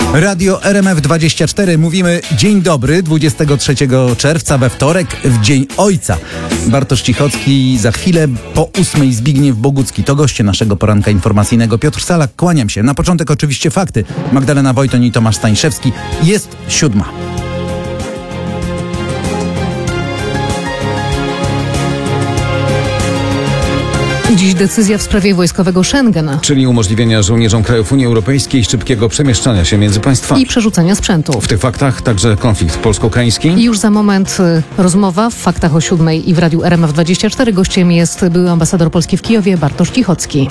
Radio RMF24. Mówimy dzień dobry 23 czerwca we wtorek, w Dzień Ojca. Bartosz Cichocki, za chwilę po 8 Zbigniew Bogucki. To goście naszego poranka informacyjnego. Piotr Salak, kłaniam się. Na początek oczywiście fakty. Magdalena Wojton i Tomasz Stańszewski. Jest 7. Dziś decyzja w sprawie wojskowego Schengen. Czyli umożliwienia żołnierzom krajów Unii Europejskiej szybkiego przemieszczania się między państwami. I przerzucania sprzętu. W tych faktach także konflikt polsko-ukraiński. I już za moment rozmowa w faktach o 7 i w radiu RMF24. Gościem jest były ambasador Polski w Kijowie Bartosz Cichocki.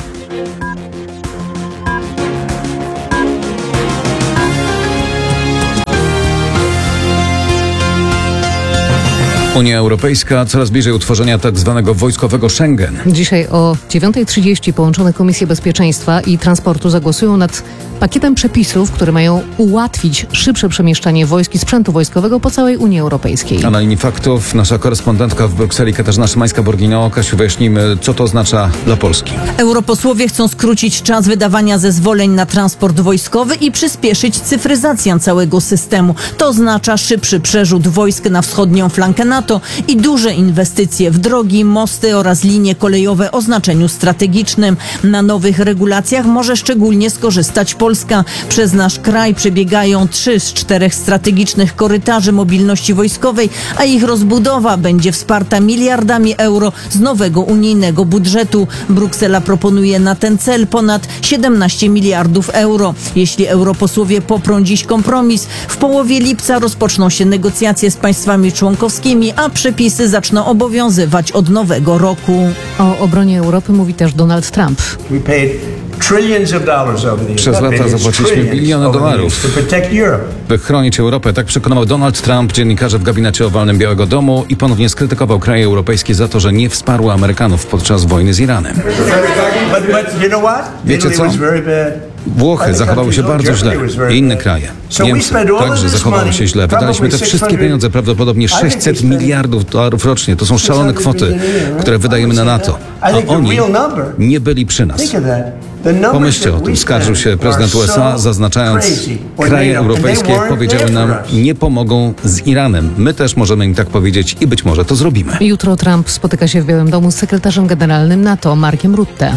Unia Europejska coraz bliżej utworzenia tak zwanego wojskowego Schengen. Dzisiaj o 9:30 połączone Komisje Bezpieczeństwa i Transportu zagłosują nad pakietem przepisów, które mają ułatwić szybsze przemieszczanie wojsk i sprzętu wojskowego po całej Unii Europejskiej. A na linii faktów nasza korespondentka w Brukseli Katarzyna Szymańska-Borgino. Kasiu, wyjaśnijmy, co to oznacza dla Polski. Europosłowie chcą skrócić czas wydawania zezwoleń na transport wojskowy i przyspieszyć cyfryzację całego systemu. To oznacza szybszy przerzut wojsk na wschodnią flankę NATO i duże inwestycje w drogi, mosty oraz linie kolejowe o znaczeniu strategicznym. Na nowych regulacjach może szczególnie skorzystać Polska. Przez nasz kraj przebiegają 3 z 4 strategicznych korytarzy mobilności wojskowej, a ich rozbudowa będzie wsparta miliardami euro z nowego unijnego budżetu. Bruksela proponuje na ten cel ponad 17 miliardów euro. Jeśli europosłowie poprą dziś kompromis, w połowie lipca rozpoczną się negocjacje z państwami członkowskimi, a przepisy zaczną obowiązywać od nowego roku. O obronie Europy mówi też Donald Trump. Przez lata zapłaciliśmy biliony dolarów, by chronić Europę. Tak przekonał Donald Trump dziennikarze w gabinecie owalnym Białego Domu i ponownie skrytykował kraje europejskie za to, że nie wsparły Amerykanów podczas wojny z Iranem. Wiecie co? Włochy zachowały się bardzo źle i inne kraje. Niemcy także zachowały się źle. Wydaliśmy te wszystkie pieniądze, prawdopodobnie 600 miliardów dolarów rocznie. To są szalone kwoty, które wydajemy na NATO. A oni nie byli przy nas. Pomyślcie o tym, skarżył się prezydent USA, zaznaczając, kraje europejskie powiedziały nam, nie pomogą z Iranem. My też możemy im tak powiedzieć i być może to zrobimy. Jutro Trump spotyka się w Białym Domu z sekretarzem generalnym NATO, Markiem Rutte.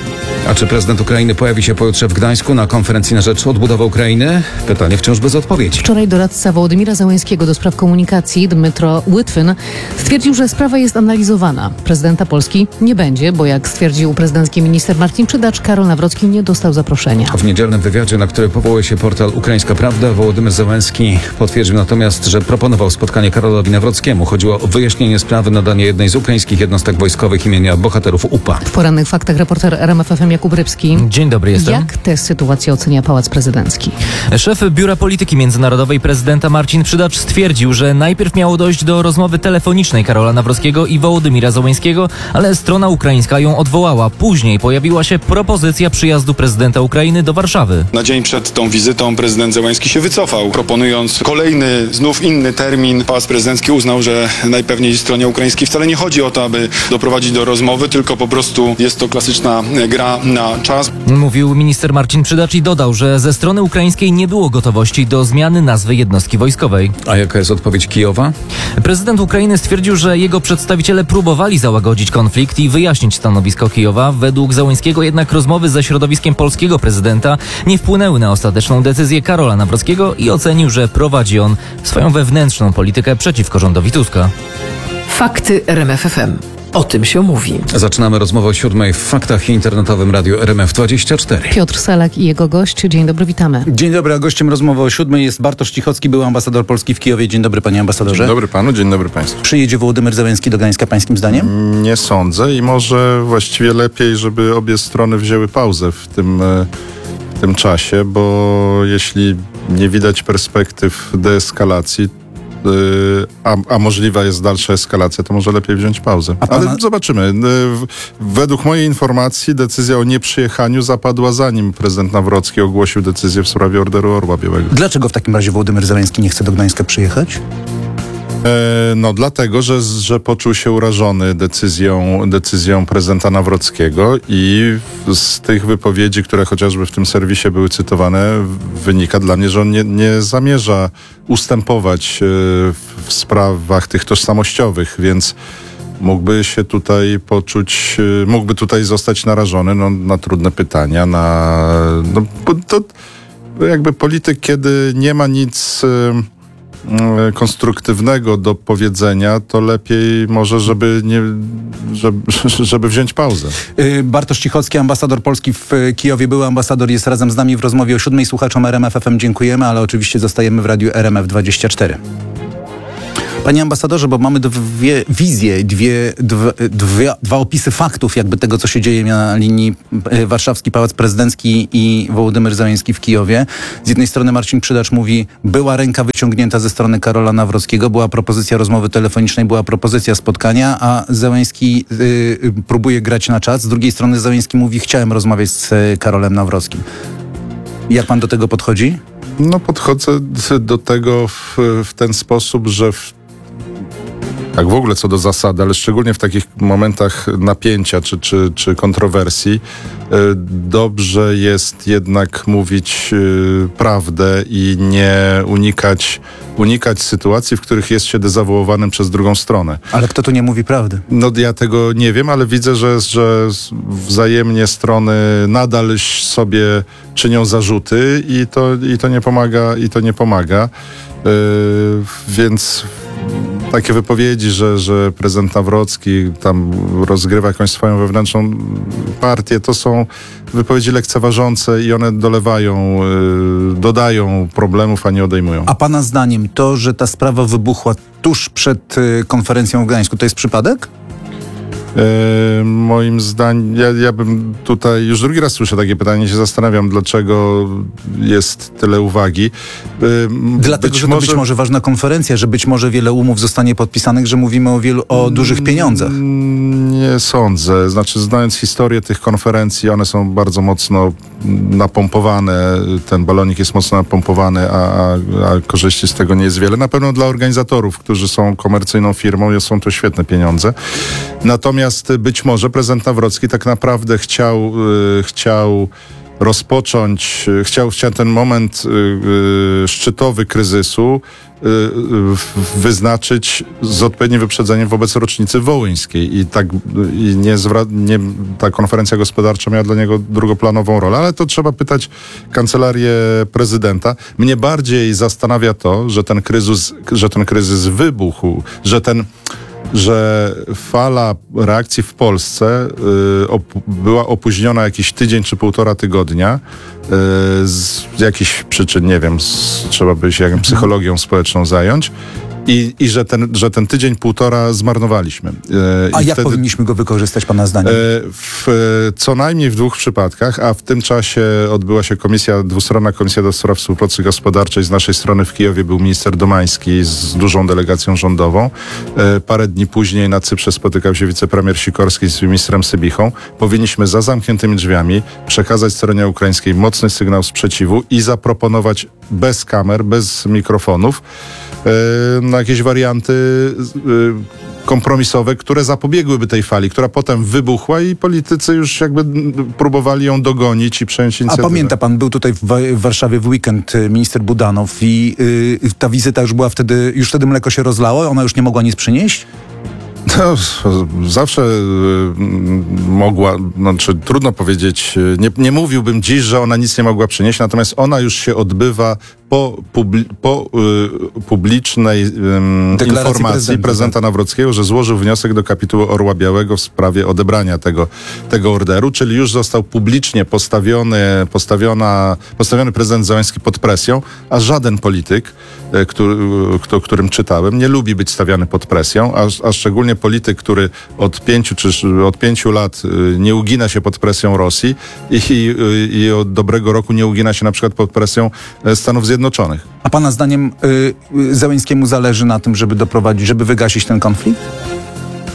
A czy prezydent Ukrainy pojawi się pojutrze w Gdańsku na konferencji na rzecz odbudowy Ukrainy? Pytanie wciąż bez odpowiedzi. Wczoraj doradca Wołodymira Zełenskiego do spraw komunikacji Dmytro Łitwyn stwierdził, że sprawa jest analizowana. Prezydenta Polski nie będzie, bo jak stwierdził prezydencki minister Marcin Przydacz, Karol Nawrocki nie dostał zaproszenia. W niedzielnym wywiadzie, na który powołuje się portal Ukraińska Prawda, Wołodymyr Zełenski potwierdził natomiast, że proponował spotkanie Karolowi Nawrockiemu. Chodziło o wyjaśnienie sprawy, nadanie jednej z ukraińskich jednostek wojskowych imienia bohaterów UPA. W porannych faktach reporter RMF FM Jakub Rybski. Dzień dobry, jestem. Jak tę sytuację ocenia Pałac Prezydencki? Szef Biura Polityki Międzynarodowej prezydenta Marcin Przydacz stwierdził, że najpierw miało dojść do rozmowy telefonicznej Karola Nawrockiego i Wołodymira Zełenskiego, ale strona ukraińska ją odwołała. Później pojawiła się propozycja przyjazdu prezydenta Ukrainy do Warszawy. Na dzień przed tą wizytą prezydent Zełenski się wycofał, proponując kolejny, znów inny termin. Pałac Prezydencki uznał, że najpewniej stronie ukraińskiej wcale nie chodzi o to, aby doprowadzić do rozmowy, tylko po prostu jest to klasyczna gra na czas. Mówił minister Marcin Przydacz i dodał, że ze strony ukraińskiej nie było gotowości do zmiany nazwy jednostki wojskowej. A jaka jest odpowiedź Kijowa? Prezydent Ukrainy stwierdził, że jego przedstawiciele próbowali załagodzić konflikt i wyjaśnić stanowisko Kijowa. Według Zełenskiego jednak rozmowy ze środowiskiem polskiego prezydenta nie wpłynęły na ostateczną decyzję Karola Nawrockiego i ocenił, że prowadzi on swoją wewnętrzną politykę przeciwko rządowi Tuska. Fakty RMF FM. O tym się mówi. Zaczynamy rozmowę o 7 w faktach i internetowym radiu RMF24. Piotr Salak i jego gość. Dzień dobry, witamy. Dzień dobry, a gościem rozmowy o 7 jest Bartosz Cichocki, były ambasador Polski w Kijowie. Dzień dobry, panie ambasadorze. Dzień dobry panu, dzień dobry państwu. Przyjedzie Wołodymyr Zełenski do Gdańska, pańskim zdaniem? Nie sądzę i może właściwie lepiej, żeby obie strony wzięły pauzę w tym czasie, bo jeśli nie widać perspektyw deeskalacji, a możliwa jest dalsza eskalacja, to może lepiej wziąć pauzę. Ale zobaczymy. Według mojej informacji decyzja o nieprzyjechaniu zapadła, zanim prezydent Nawrocki ogłosił decyzję w sprawie Orderu Orła Białego. Dlaczego w takim razie Wołodymyr Zełenski nie chce do Gdańska przyjechać? No dlatego, że poczuł się urażony decyzją prezydenta Nawrockiego i z tych wypowiedzi, które chociażby w tym serwisie były cytowane, wynika dla mnie, że on nie zamierza ustępować w sprawach tych tożsamościowych, więc mógłby się tutaj poczuć, mógłby tutaj zostać narażony na trudne pytania, to jakby polityk, kiedy nie ma nic konstruktywnego do powiedzenia, to lepiej może, żeby wziąć pauzę. Bartosz Cichocki, ambasador Polski w Kijowie, były ambasador, jest razem z nami w rozmowie o 7. Słuchaczom RMF FM dziękujemy, ale oczywiście zostajemy w radiu RMF24. Panie ambasadorze, bo mamy dwie wizje, dwa opisy faktów jakby tego, co się dzieje na linii Warszawski Pałac Prezydencki i Wołodymyr Zełenski w Kijowie. Z jednej strony Marcin Przydacz mówi, była ręka wyciągnięta ze strony Karola Nawrockiego, była propozycja rozmowy telefonicznej, była propozycja spotkania, a Zełenski próbuje grać na czas. Z drugiej strony Zełenski mówi, chciałem rozmawiać z Karolem Nawrockim. Jak pan do tego podchodzi? No podchodzę do tego w ten sposób, że tak w ogóle co do zasady, ale szczególnie w takich momentach napięcia czy kontrowersji, dobrze jest jednak mówić prawdę i nie unikać sytuacji, w których jest się dezawuowanym przez drugą stronę. Ale kto tu nie mówi prawdy? No ja tego nie wiem, ale widzę, że wzajemnie strony nadal sobie czynią zarzuty i to nie pomaga. Więc takie wypowiedzi, że prezydent Nawrocki tam rozgrywa jakąś swoją wewnętrzną partię, to są wypowiedzi lekceważące i one dodają problemów, a nie odejmują. A pana zdaniem to, że ta sprawa wybuchła tuż przed konferencją w Gdańsku, to jest przypadek? Moim zdaniem, ja bym tutaj już drugi raz słyszę takie pytanie, się zastanawiam, dlaczego jest tyle uwagi. Dlatego, że to być może ważna konferencja, że być może wiele umów zostanie podpisanych, że mówimy o dużych pieniądzach. Nie sądzę. Znaczy, znając historię tych konferencji, one są bardzo mocno napompowane, ten balonik jest mocno napompowany, a korzyści z tego nie jest wiele. Na pewno dla organizatorów, którzy są komercyjną firmą, są to świetne pieniądze. Natomiast być może prezydent Nawrocki tak naprawdę chciał rozpocząć, chciał ten moment szczytowy kryzysu wyznaczyć z odpowiednim wyprzedzeniem wobec rocznicy wołyńskiej ta konferencja gospodarcza miała dla niego drugoplanową rolę, ale to trzeba pytać kancelarię prezydenta. Mnie bardziej zastanawia to, że ten kryzys wybuchł, że fala reakcji w Polsce była opóźniona jakiś tydzień czy półtora tygodnia z jakichś przyczyn, nie wiem, trzeba by się psychologią społeczną zająć. I że ten tydzień, półtora zmarnowaliśmy. A jak powinniśmy go wykorzystać, pana zdaniem? Co najmniej w 2 przypadkach, a w tym czasie odbyła się dwustronna komisja do spraw współpracy gospodarczej. Z naszej strony w Kijowie był minister Domański z dużą delegacją rządową. Parę dni później na Cyprze spotykał się wicepremier Sikorski z ministrem Sybichą. Powinniśmy za zamkniętymi drzwiami przekazać stronie ukraińskiej mocny sygnał sprzeciwu i zaproponować bez kamer, bez mikrofonów na jakieś warianty kompromisowe, które zapobiegłyby tej fali, która potem wybuchła i politycy już jakby próbowali ją dogonić i przejąć inicjatywę. A pamięta pan, był tutaj w Warszawie w weekend minister Budanow i ta wizyta już była wtedy, mleko się rozlało, ona już nie mogła nic przynieść? No, zawsze mogła, trudno powiedzieć, nie mówiłbym dziś, że ona nic nie mogła przynieść, natomiast ona już się odbywa po publicznej informacji prezydenta Nawrockiego, że złożył wniosek do kapitułu Orła Białego w sprawie odebrania tego orderu, czyli już został publicznie postawiony prezydent Zełenski pod presją, a żaden polityk, którym czytałem, nie lubi być stawiany pod presją, a szczególnie polityk, który od 5 lat nie ugina się pod presją Rosji i od dobrego roku nie ugina się na przykład pod presją Stanów Zjednoczonych. A pana zdaniem Zełenskiemu zależy na tym, żeby wygasić ten konflikt?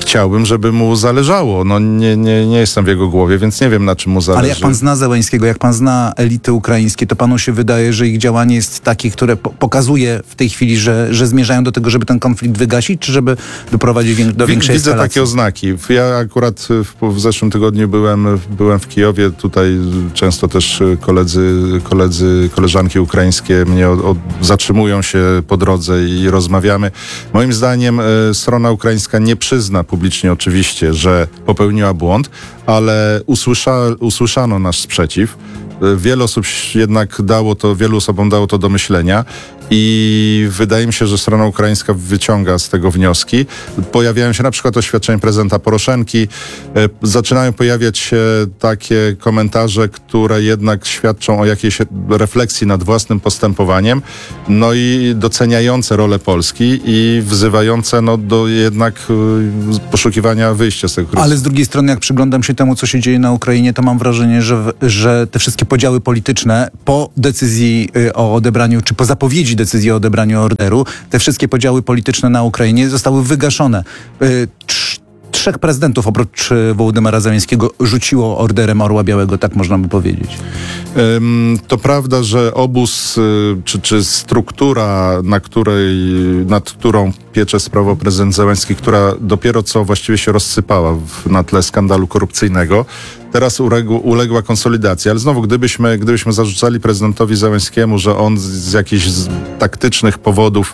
chciałbym, żeby mu zależało. No nie jestem w jego głowie, więc nie wiem, na czym mu zależy. Ale jak pan zna Zełenskiego, jak pan zna elity ukraińskie, to panu się wydaje, że ich działanie jest takie, które pokazuje w tej chwili, że zmierzają do tego, żeby ten konflikt wygasić, czy żeby doprowadzić do większej Widzę eskalacji? takie oznaki. Ja akurat w zeszłym tygodniu byłem w Kijowie. Tutaj często też koleżanki ukraińskie mnie zatrzymują się po drodze i rozmawiamy. Moim zdaniem strona ukraińska nie przyzna publicznie oczywiście, że popełniła błąd, ale usłyszano nasz sprzeciw. Wiele osób jednak wielu osobom dało to do myślenia i wydaje mi się, że strona ukraińska wyciąga z tego wnioski. Pojawiają się na przykład oświadczenia prezydenta Poroszenki. Zaczynają pojawiać się takie komentarze, które jednak świadczą o jakiejś refleksji nad własnym postępowaniem, no i doceniające rolę Polski i wzywające do jednak poszukiwania wyjścia z tego kryzysu. Ale z drugiej strony, jak przyglądam się temu, co się dzieje na Ukrainie, to mam wrażenie, że te wszystkie podziały polityczne po decyzji o odebraniu, czy po zapowiedzi decyzji o odebraniu orderu, te wszystkie podziały polityczne na Ukrainie zostały wygaszone. 3 prezydentów oprócz Wołodymyra Zełenskiego rzuciło orderem Orła Białego, tak można by powiedzieć. To prawda, że obóz, czy struktura, nad którą piecze sprawą prezydent Zełenski, która dopiero co właściwie się rozsypała na tle skandalu korupcyjnego, teraz uległa konsolidacji. Ale znowu, gdybyśmy zarzucali prezydentowi Zełenskiemu, że on z jakichś taktycznych powodów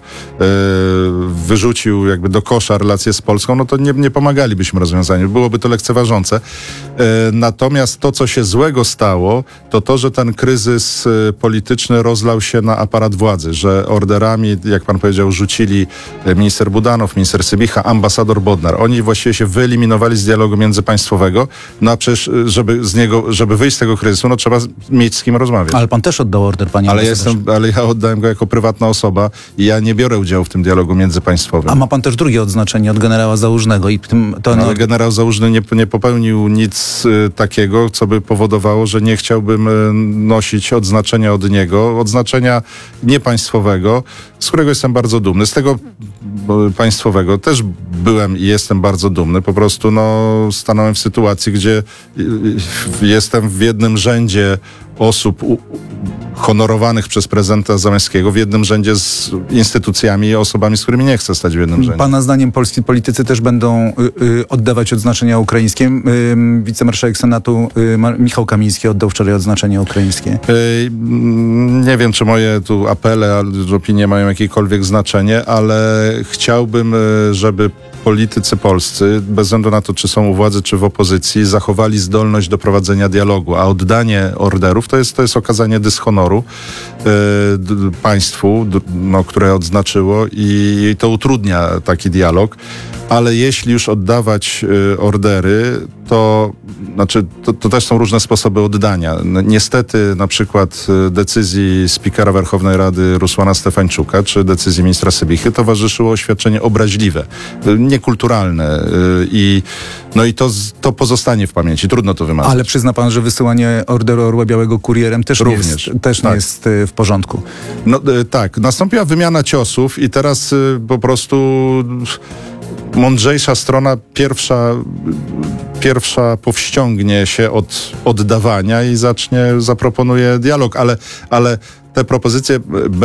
wyrzucił jakby do kosza relacje z Polską, no to nie pomagalibyśmy rozwiązaniu. Byłoby to lekceważące. Natomiast to, co się złego stało, to, że ten kryzys polityczny rozlał się na aparat władzy, że orderami, jak pan powiedział, rzucili minister Budanow, minister Sybicha, ambasador Bodnar. Oni właściwie się wyeliminowali z dialogu międzypaństwowego, no a przecież żeby wyjść z tego kryzysu, no trzeba mieć z kim rozmawiać. Ale pan też oddał order, panie ambasadorze. Ale ja oddałem go jako prywatna osoba i ja nie biorę udziału w tym dialogu międzypaństwowym. A ma pan też drugie odznaczenie od generała Załużnego. Ale generał Załużny nie popełnił nic takiego, co by powodowało, że nie chciałbym nosić odznaczenia od niego, odznaczenia niepaństwowego, z którego jestem bardzo dumny. Z tego państwowego też byłem i jestem bardzo dumny. Po prostu stanąłem w sytuacji, gdzie jestem w jednym rzędzie osób honorowanych przez prezydenta Zełenskiego, w jednym rzędzie z instytucjami i osobami, z którymi nie chcę stać w jednym rzędzie. Pana zdaniem polscy politycy też będą oddawać odznaczenia ukraińskie? Wicemarszałek Senatu Michał Kamiński oddał wczoraj odznaczenie ukraińskie. Nie wiem, czy moje tu apele, opinie mają jakiekolwiek znaczenie, ale chciałbym, żeby politycy polscy, bez względu na to, czy są u władzy, czy w opozycji, zachowali zdolność do prowadzenia dialogu, a oddanie orderów to jest okazanie dyshonoru państwu, które odznaczyło i to utrudnia taki dialog. Ale jeśli już oddawać ordery, to też są różne sposoby oddania. Niestety na przykład decyzji spikera Werchownej Rady Rusłana Stefańczuka czy decyzji ministra Sybichy towarzyszyło oświadczenie obraźliwe, niekulturalne i to pozostanie w pamięci. Trudno to wymazać. Ale przyzna pan, że wysyłanie orderu Orła Białego kurierem też nie jest w porządku. Tak, nastąpiła wymiana ciosów i teraz po prostu mądrzejsza strona pierwsza powściągnie się od oddawania i zaproponuje dialog, ale te propozycje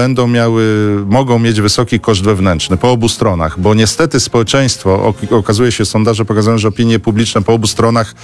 mogą mieć wysoki koszt wewnętrzny po obu stronach, bo niestety społeczeństwo, okazuje się, sondaże pokazują, że opinie publiczne po obu stronach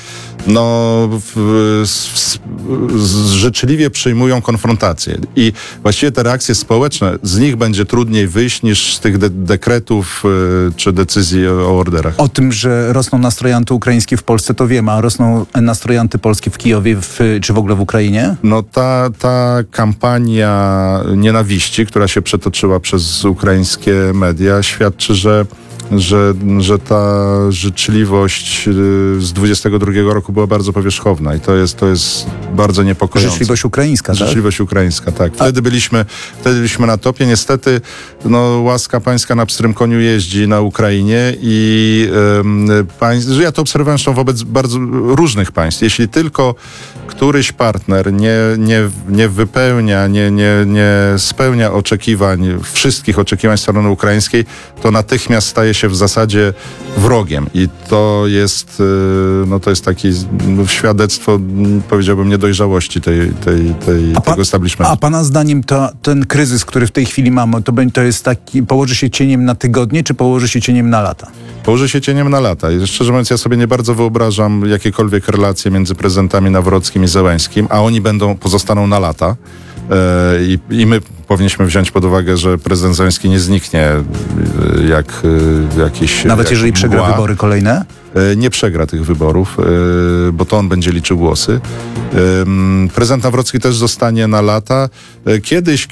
życzliwie przyjmują konfrontację i właściwie te reakcje społeczne, z nich będzie trudniej wyjść niż z tych dekretów czy decyzji o orderach. O tym, że rosną nastroje antyukraińskie w Polsce, to wiemy, a rosną nastroje antypolskie w Kijowie czy w ogóle w Ukrainie? Ta kampania nienawiści, która się przetoczyła przez ukraińskie media, świadczy, że ta życzliwość z 22 roku była bardzo powierzchowna i to jest bardzo niepokojące. Życzliwość ukraińska, tak? Życzliwość ukraińska, tak. Wtedy byliśmy na topie. Niestety łaska pańska na pstrym koniu jeździ na Ukrainie i ja to obserwowałem zresztą wobec bardzo różnych państw. Jeśli tylko któryś partner nie wypełnia, nie spełnia oczekiwań, wszystkich oczekiwań strony ukraińskiej, to natychmiast staje się w zasadzie wrogiem. I to jest takie świadectwo, powiedziałbym, niedojrzałości tego establishmentu. A pana zdaniem ten kryzys, który w tej chwili mamy, to jest taki, położy się cieniem na tygodnie, czy położy się cieniem na lata? Położy się cieniem na lata. I szczerze mówiąc, ja sobie nie bardzo wyobrażam jakiekolwiek relacje między prezydentami Nawrockim i Zełenskim, a oni pozostaną na lata. I my powinniśmy wziąć pod uwagę, że prezydent Zełenski nie zniknie jak jakiś... Nawet jeżeli przegra wybory kolejne? Nie przegra tych wyborów, bo to on będzie liczył głosy. Prezydent Nawrocki też zostanie na lata. Kiedyś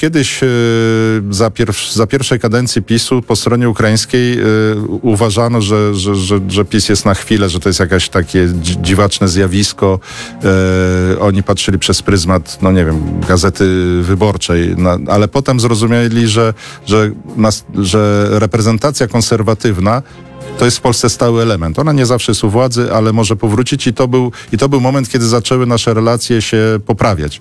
za pierwszej kadencji PiS-u po stronie ukraińskiej uważano, że PiS jest na chwilę, że to jest jakieś takie dziwaczne zjawisko. Oni patrzyli przez pryzmat, Gazety Wyborczej, ale potem zrozumieli, że reprezentacja konserwatywna to jest w Polsce stały element. Ona nie zawsze jest u władzy, ale może powrócić i to był moment, kiedy zaczęły nasze relacje się poprawiać.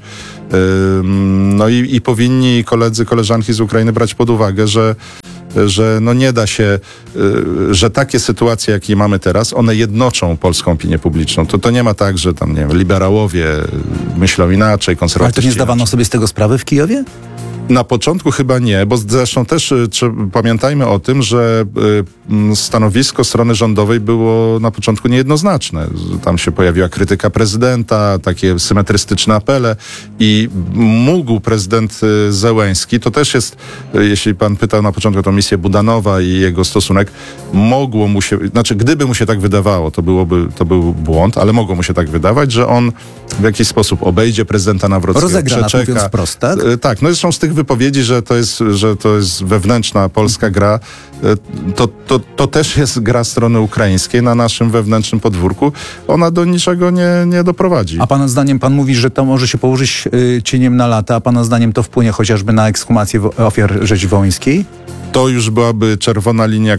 I powinni koleżanki z Ukrainy brać pod uwagę, że nie da się, że takie sytuacje, jakie mamy teraz, one jednoczą polską opinię publiczną. To nie ma tak, że tam, liberałowie myślą inaczej, konserwatyści. Ale to nie zdawano sobie z tego sprawy w Kijowie? Na początku chyba nie, bo zresztą też pamiętajmy o tym, że stanowisko strony rządowej było na początku niejednoznaczne. Tam się pojawiła krytyka prezydenta, takie symetrystyczne apele i mógł prezydent Zełenski, to też jest, jeśli pan pytał na początku o tą misję Budanowa i jego stosunek, mogło mu się, gdyby mu się tak wydawało, to był błąd, ale mogło mu się tak wydawać, że on w jakiś sposób obejdzie prezydenta Nawrockiego, rozegra, mówiąc wprost, tak? Tak, zresztą z tych wypowiedzi, że to jest wewnętrzna polska gra, to też jest gra strony ukraińskiej na naszym wewnętrznym podwórku. Ona do niczego nie doprowadzi. A pana zdaniem, pan mówi, że to może się położyć cieniem na lata, a pana zdaniem to wpłynie chociażby na ekshumację ofiar rzezi wołyńskiej? To już byłaby czerwona linia,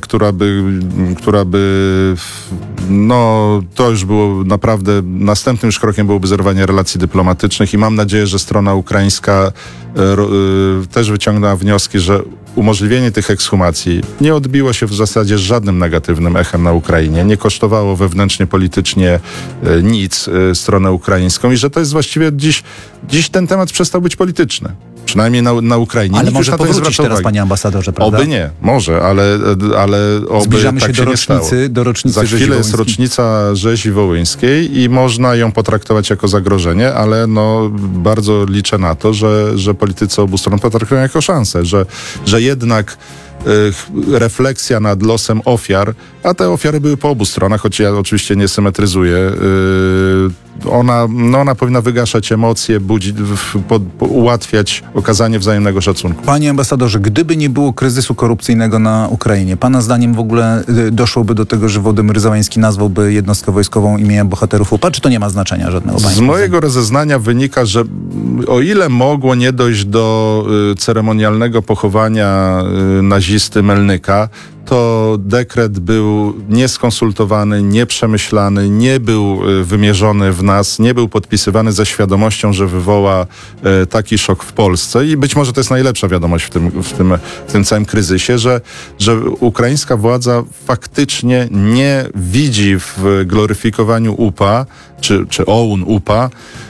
to już było naprawdę, następnym już krokiem byłoby zerwanie relacji dyplomatycznych i mam nadzieję, że strona ukraińska też wyciągnęła wnioski, że umożliwienie tych ekshumacji nie odbiło się w zasadzie żadnym negatywnym echem na Ukrainie, nie kosztowało wewnętrznie, politycznie nic stronę ukraińską i że to jest właściwie dziś ten temat przestał być polityczny. Przynajmniej na Ukrainie. Ale może powrócić teraz, panie ambasadorze, prawda? Oby nie, może, ale oby zbliżamy tak się do rocznicy Za chwilę jest rocznica rzezi wołyńskiej i można ją potraktować jako zagrożenie, ale bardzo liczę na to, że politycy obu stron potraktują jako szansę, że jednak refleksja nad losem ofiar, a te ofiary były po obu stronach, choć ja oczywiście nie symetryzuję, ona powinna wygaszać emocje, ułatwiać okazanie wzajemnego szacunku. Panie ambasadorze, gdyby nie było kryzysu korupcyjnego na Ukrainie, pana zdaniem w ogóle doszłoby do tego, że Wołodymyr Zełenski nazwałby jednostkę wojskową imieniem bohaterów UPA, czy to nie ma znaczenia żadnego? Z mojego rozeznania wynika, że o ile mogło nie dojść do ceremonialnego pochowania nazisty Melnyka, to dekret był nieskonsultowany, nieprzemyślany, nie był wymierzony w nas, nie był podpisywany ze świadomością, że wywoła taki szok w Polsce. I być może to jest najlepsza wiadomość w tym całym kryzysie, że ukraińska władza faktycznie nie widzi w gloryfikowaniu UPA, czy OUN UPA,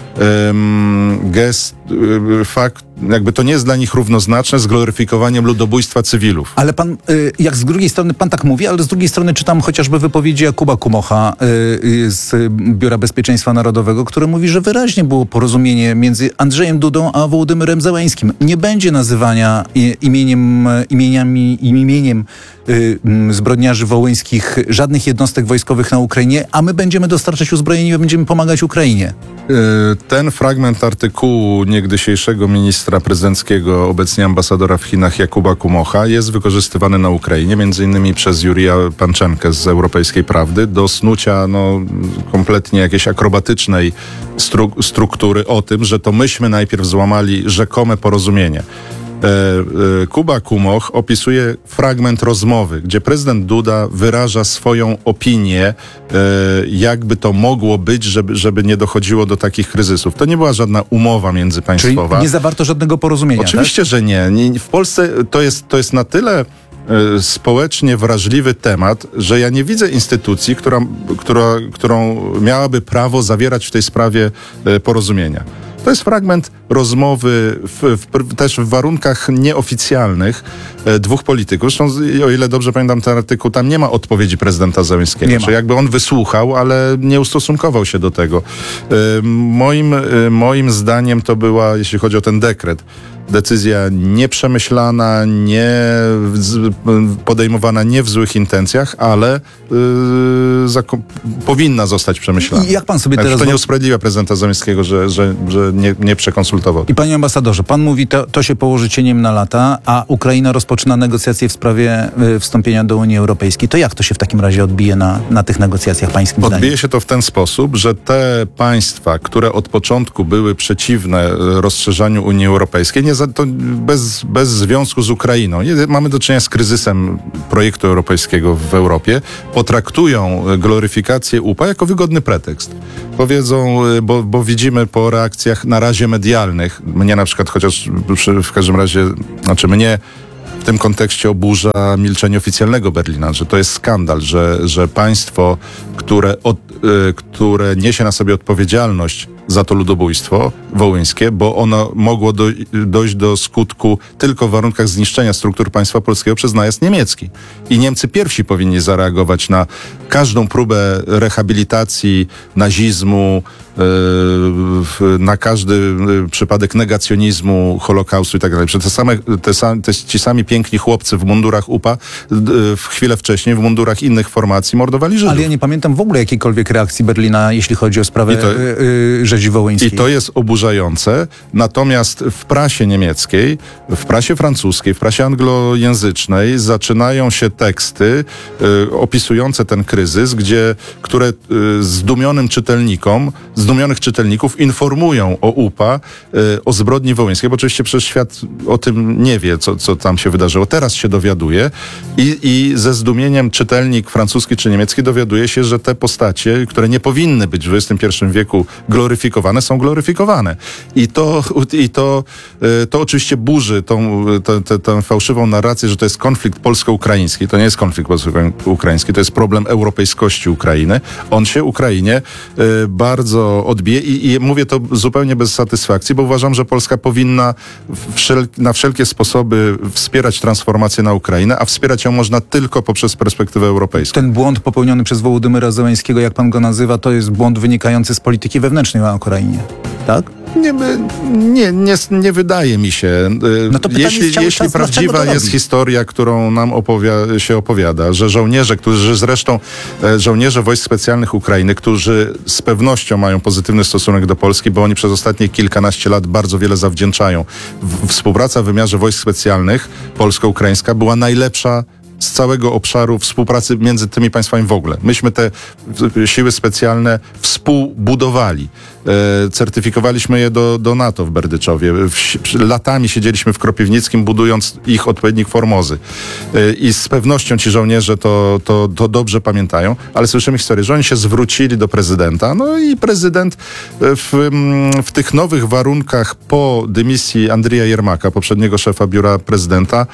fakt, jakby to nie jest dla nich równoznaczne z gloryfikowaniem ludobójstwa cywilów. Ale pan, jak z drugiej strony, pan tak mówi, ale z drugiej strony czytam chociażby wypowiedzi Jakuba Kumocha z Biura Bezpieczeństwa Narodowego, który mówi, że wyraźnie było porozumienie między Andrzejem Dudą a Wołodymyrem Zełenskim. Nie będzie nazywania imieniem zbrodniarzy wołyńskich żadnych jednostek wojskowych na Ukrainie, a my będziemy dostarczać uzbrojenie i będziemy pomagać Ukrainie. Ten fragment artykułu niegdysiejszego ministra prezydenckiego, obecnie ambasadora w Chinach Jakuba Kumocha, jest wykorzystywany na Ukrainie, między innymi przez Jurija Panczenkę z Europejskiej Prawdy, do snucia kompletnie jakiejś akrobatycznej struktury o tym, że to myśmy najpierw złamali rzekome porozumienie. Kuba Kumoch opisuje fragment rozmowy, gdzie prezydent Duda wyraża swoją opinię, jakby to mogło być, żeby nie dochodziło do takich kryzysów. To nie była żadna umowa międzypaństwowa. Czyli nie zawarto żadnego porozumienia, Oczywiście, tak? że nie. W Polsce to jest na tyle społecznie wrażliwy temat, że ja nie widzę instytucji, którą miałaby prawo zawierać w tej sprawie porozumienia. To jest fragment rozmowy też w warunkach nieoficjalnych dwóch polityków. Zresztą, o ile dobrze pamiętam ten artykuł, tam nie ma odpowiedzi prezydenta Zełenskiego. Czyli jakby on wysłuchał, ale nie ustosunkował się do tego. Moim zdaniem to była, jeśli chodzi o ten dekret, decyzja nieprzemyślana, podejmowana nie w złych intencjach, ale powinna zostać przemyślana. I jak pan sobie teraz... To nie usprawiedliwia prezydenta Zełenskiego, że nie przekonsultował. I panie ambasadorze, pan mówi, to się położy cieniem na lata, a Ukraina rozpoczyna negocjacje w sprawie wstąpienia do Unii Europejskiej. To jak to się w takim razie odbije na tych negocjacjach pańskim zdaniem? Odbije się to w ten sposób, że te państwa, które od początku były przeciwne rozszerzaniu Unii Europejskiej, to bez związku z Ukrainą, mamy do czynienia z kryzysem projektu europejskiego w Europie, potraktują gloryfikację UPA jako wygodny pretekst. Powiedzą, bo widzimy po reakcjach na razie medialnych, mnie na przykład, chociaż w każdym razie, mnie w tym kontekście oburza milczenie oficjalnego Berlina, że to jest skandal, że państwo, które niesie na sobie odpowiedzialność za to ludobójstwo wołyńskie, bo ono mogło dojść do skutku tylko w warunkach zniszczenia struktur państwa polskiego przez najazd niemiecki. I Niemcy pierwsi powinni zareagować na każdą próbę rehabilitacji nazizmu, na każdy przypadek negacjonizmu, Holokaustu i tak dalej. Ci sami piękni chłopcy w mundurach UPA w chwilę wcześniej w mundurach innych formacji mordowali Żydów. Ale ja nie pamiętam w ogóle jakiejkolwiek reakcji Berlina, jeśli chodzi o sprawę rzezi wołyńskiej. I to jest oburzające. Natomiast w prasie niemieckiej, w prasie francuskiej, w prasie anglojęzycznej zaczynają się teksty opisujące ten kryzys, które zdumionych czytelników informują o UPA, o zbrodni wołyńskiej, bo oczywiście przecież świat o tym nie wie, co tam się wydarzyło. Teraz się dowiaduje i ze zdumieniem czytelnik francuski czy niemiecki dowiaduje się, że te postacie, które nie powinny być w XXI wieku gloryfikowane, są gloryfikowane. I to oczywiście burzy tę fałszywą narrację, że to jest konflikt polsko-ukraiński. To nie jest konflikt polsko-ukraiński, to jest problem europejskości Ukrainy. On się Ukrainie bardzo odbije i mówię to zupełnie bez satysfakcji, bo uważam, że Polska powinna na wszelkie sposoby wspierać transformację na Ukrainę, a wspierać ją można tylko poprzez perspektywę europejską. Ten błąd popełniony przez Wołodymyra Zełenskiego, jak pan go nazywa, to jest błąd wynikający z polityki wewnętrznej na Ukrainie, tak? Nie wydaje mi się. No to jeśli prawdziwa jest historia, którą nam się opowiada, że żołnierze wojsk specjalnych Ukrainy, którzy z pewnością mają pozytywny stosunek do Polski, bo oni przez ostatnie kilkanaście lat bardzo wiele zawdzięczają. Współpraca w wymiarze wojsk specjalnych polsko-ukraińska była najlepsza z całego obszaru współpracy między tymi państwami w ogóle. Myśmy te siły specjalne współbudowali. Certyfikowaliśmy je do NATO w Berdyczowie. Latami siedzieliśmy w Kropiwnickim, budując ich odpowiednik Formozy. I z pewnością ci żołnierze to dobrze pamiętają, ale słyszymy historię, że oni się zwrócili do prezydenta, no i prezydent w tych nowych warunkach po dymisji Andrija Jermaka, poprzedniego szefa biura prezydenta,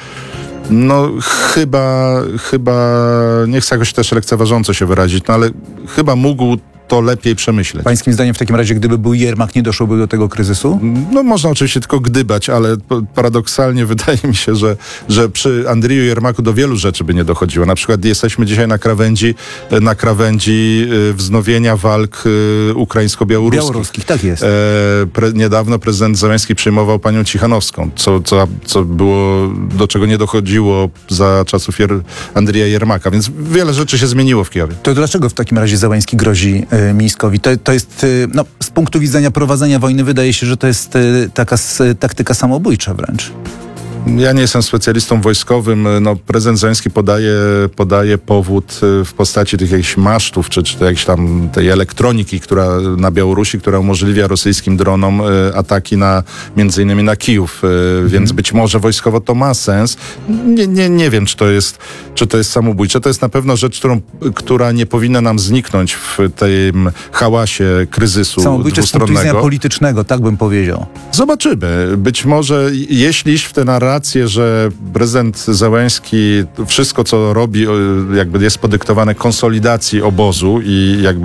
chyba nie chcę jakoś też lekceważąco się wyrazić, ale chyba mógł to lepiej przemyśleć. Pańskim zdaniem w takim razie, gdyby był Jermak, nie doszłoby do tego kryzysu? Można oczywiście tylko gdybać, ale paradoksalnie wydaje mi się, że przy Andriju Jermaku do wielu rzeczy by nie dochodziło. Na przykład jesteśmy dzisiaj na krawędzi wznowienia walk ukraińsko-białoruskich. Tak jest. Niedawno prezydent Zełenski przyjmował panią Cichanowską, co było, do czego nie dochodziło za czasów Andrija Jermaka, więc wiele rzeczy się zmieniło w Kijowie. To dlaczego w takim razie Zełenski grozi Mińskowi? To jest, z punktu widzenia prowadzenia wojny wydaje się, że to jest taka taktyka samobójcza wręcz. Ja nie jestem specjalistą wojskowym. No, prezydent Zełenski podaje powód w postaci tych jakichś masztów, czy jakiejś tam tej elektroniki, która na Białorusi, która umożliwia rosyjskim dronom ataki między innymi na Kijów. Więc być może wojskowo to ma sens. Nie wiem, czy to jest samobójcze. To jest na pewno rzecz, która nie powinna nam zniknąć w tym hałasie kryzysu Samobójcze z punktu dwustronnego. widzenia politycznego, tak bym powiedział. Zobaczymy. Być może jeśli iść w tę narrację, że prezydent Zełenski wszystko, co robi, jakby jest podyktowane konsolidacji obozu i jakby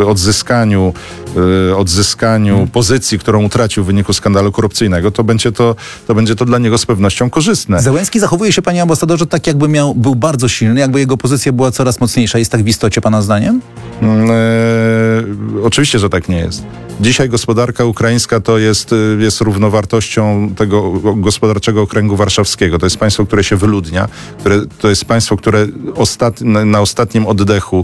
odzyskaniu pozycji, którą utracił w wyniku skandalu korupcyjnego, to będzie to dla niego z pewnością korzystne. Zełenski zachowuje się, panie ambasadorze, tak jakby był bardzo silny, jakby jego pozycja była coraz mocniejsza. Jest tak w istocie, pana zdaniem? Oczywiście, że tak nie jest. Dzisiaj gospodarka ukraińska to jest równowartością tego gospodarczego okręgu warszawskiego. To jest państwo, które się wyludnia. To jest państwo, które na ostatnim oddechu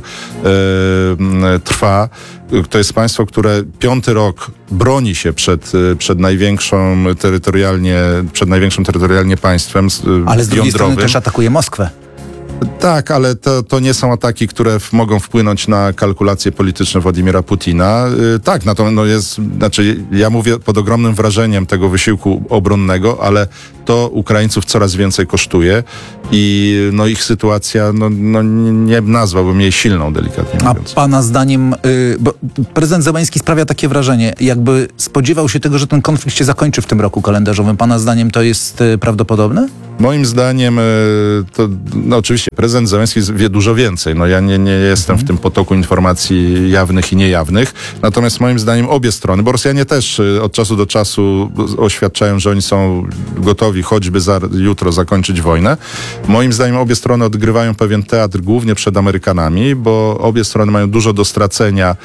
trwa. To jest państwo, które 5. rok broni się przed największym terytorialnie państwem Ale z drugiej strony jądrowym. też atakuje Moskwę. Tak, ale to nie są ataki, które mogą wpłynąć na kalkulacje polityczne Władimira Putina. Tak, ja mówię pod ogromnym wrażeniem tego wysiłku obronnego, ale to Ukraińców coraz więcej kosztuje i ich sytuacja, nie nazwałbym jej silną, delikatnie mówiąc. A pana zdaniem, bo prezydent Zełenski sprawia takie wrażenie, jakby spodziewał się tego, że ten konflikt się zakończy w tym roku kalendarzowym. Pana zdaniem to jest prawdopodobne? Moim zdaniem oczywiście prezydent Zełenski wie dużo więcej. Ja nie jestem w tym potoku informacji jawnych i niejawnych. Natomiast moim zdaniem obie strony, bo Rosjanie też od czasu do czasu oświadczają, że oni są gotowi choćby jutro zakończyć wojnę. Moim zdaniem obie strony odgrywają pewien teatr głównie przed Amerykanami, bo obie strony mają dużo do stracenia,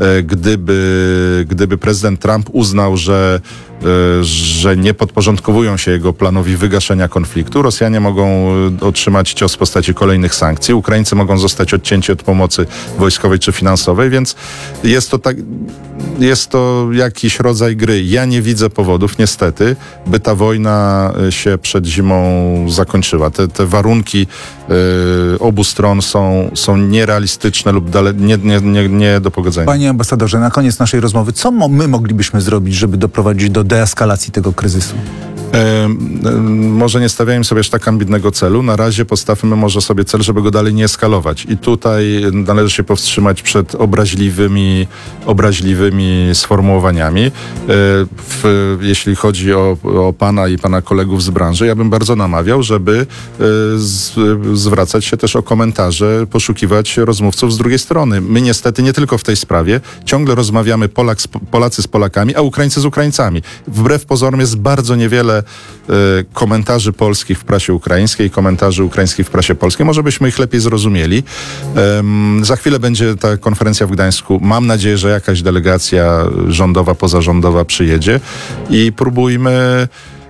gdyby prezydent Trump uznał, że nie podporządkowują się jego planowi wygaszenia konfliktu. Rosjanie mogą otrzymać cios w postaci kolejnych sankcji. Ukraińcy mogą zostać odcięci od pomocy wojskowej czy finansowej, więc jest to jakiś rodzaj gry. Ja nie widzę powodów, niestety, by ta wojna się przed zimą zakończyła. Te warunki obu stron są nierealistyczne lub nie do pogodzenia. Panie ambasadorze, na koniec naszej rozmowy, co my moglibyśmy zrobić, żeby doprowadzić do deeskalacji tego kryzysu? Może nie stawiałem sobie aż tak ambitnego celu. Na razie postawmy może sobie cel, żeby go dalej nie eskalować. I tutaj należy się powstrzymać przed obraźliwymi sformułowaniami. Jeśli chodzi o pana i pana kolegów z branży, ja bym bardzo namawiał, żeby zwracać się też o komentarze, poszukiwać rozmówców z drugiej strony. My niestety nie tylko w tej sprawie. Ciągle rozmawiamy Polacy z Polakami, a Ukraińcy z Ukraińcami. Wbrew pozorom jest bardzo niewiele komentarzy polskich w prasie ukraińskiej, komentarzy ukraińskich w prasie polskiej. Może byśmy ich lepiej zrozumieli. Za chwilę będzie ta konferencja w Gdańsku. Mam nadzieję, że jakaś delegacja rządowa, pozarządowa przyjedzie i próbujmy,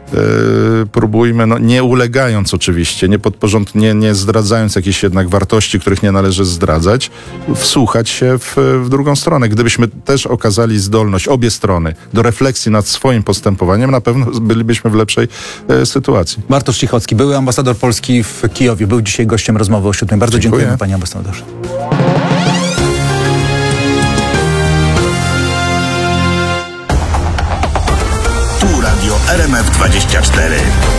nie ulegając oczywiście, nie zdradzając jakichś jednak wartości, których nie należy zdradzać, wsłuchać się w drugą stronę. Gdybyśmy też okazali zdolność, obie strony, do refleksji nad swoim postępowaniem, na pewno bylibyśmy w lepszej sytuacji. Bartosz Cichocki, były ambasador Polski w Kijowie, był dzisiaj gościem rozmowy o 7. Bardzo dziękujemy, panie ambasadorze. Tu Radio RMF 24.